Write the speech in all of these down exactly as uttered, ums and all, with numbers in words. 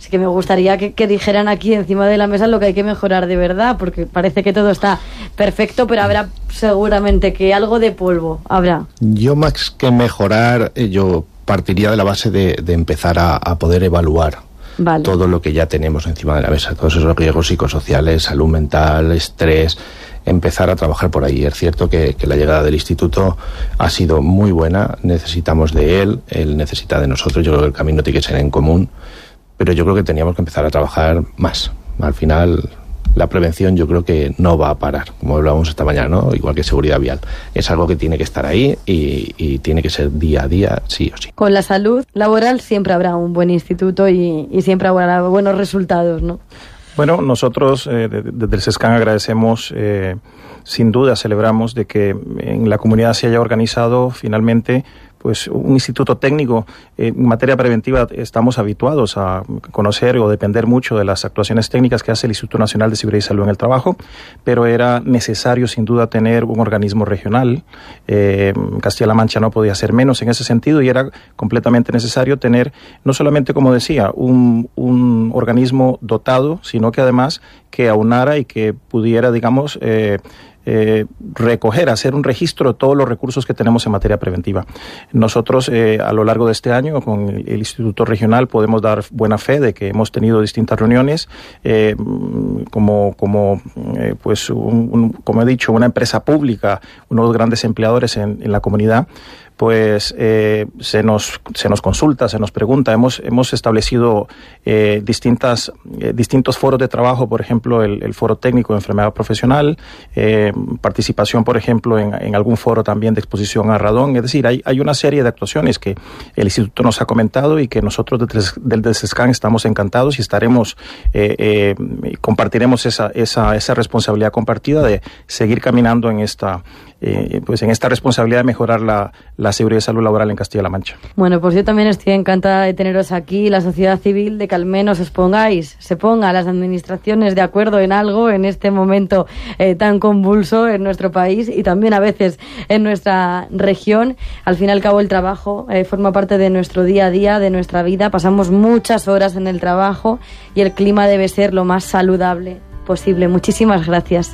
Así que me gustaría que, que dijeran aquí encima de la mesa lo que hay que mejorar de verdad, porque parece que todo está perfecto, pero habrá seguramente que algo de polvo habrá. Yo más que mejorar, yo partiría de la base de, de empezar a, a poder evaluar vale. todo lo que ya tenemos encima de la mesa, todos esos riesgos psicosociales, salud mental, estrés, empezar a trabajar por ahí. Es cierto que, que la llegada del instituto ha sido muy buena, necesitamos de él, él necesita de nosotros, yo creo que el camino tiene que ser en común, pero yo creo que teníamos que empezar a trabajar más. Al final, la prevención yo creo que no va a parar, como hablábamos esta mañana, ¿no? Igual que seguridad vial. Es algo que tiene que estar ahí y, y tiene que ser día a día, sí o sí. Con la salud laboral siempre habrá un buen instituto y, y siempre habrá buenos resultados, ¿no? Bueno, nosotros eh, desde el SESCAN agradecemos, eh, sin duda celebramos de que en la comunidad se haya organizado finalmente pues un instituto técnico. En materia preventiva estamos habituados a conocer o depender mucho de las actuaciones técnicas que hace el Instituto Nacional de Seguridad y Salud en el Trabajo, pero era necesario sin duda tener un organismo regional. Eh, Castilla-La Mancha no podía ser menos en ese sentido y era completamente necesario tener, no solamente, como decía, un, un organismo dotado, sino que además que aunara y que pudiera, digamos, eh, Eh, recoger, hacer un registro de todos los recursos que tenemos en materia preventiva. Nosotros eh, a lo largo de este año con el, el Instituto Regional podemos dar buena fe de que hemos tenido distintas reuniones eh, como, como eh, pues un, un, como he dicho, una empresa pública, uno de los grandes empleadores en, en la comunidad, pues eh, se nos se nos consulta, se nos pregunta. Hemos hemos establecido eh, distintas eh, distintos foros de trabajo, por ejemplo, el, el foro técnico de enfermedad profesional, eh, participación, por ejemplo, en, en algún foro también de exposición a radón. Es decir, hay hay una serie de actuaciones que el instituto nos ha comentado y que nosotros desde del, del SESCAN estamos encantados y estaremos eh, eh, compartiremos esa esa esa responsabilidad compartida de seguir caminando en esta eh, pues en esta responsabilidad de mejorar la la seguridad y salud laboral en Castilla-La Mancha. Bueno, pues yo también estoy encantada de teneros aquí, la sociedad civil, de que al menos os pongáis, se ponga las administraciones de acuerdo en algo en este momento eh, tan convulso en nuestro país y también a veces en nuestra región. Al fin y al cabo el trabajo eh, forma parte de nuestro día a día, de nuestra vida. Pasamos muchas horas en el trabajo y el clima debe ser lo más saludable posible. Muchísimas gracias.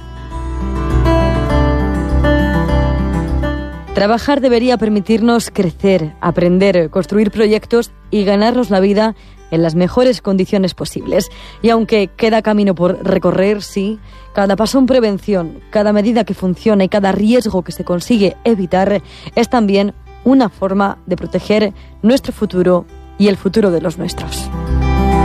Trabajar debería permitirnos crecer, aprender, construir proyectos y ganarnos la vida en las mejores condiciones posibles. Y aunque queda camino por recorrer, sí, cada paso en prevención, cada medida que funciona y cada riesgo que se consigue evitar es también una forma de proteger nuestro futuro y el futuro de los nuestros.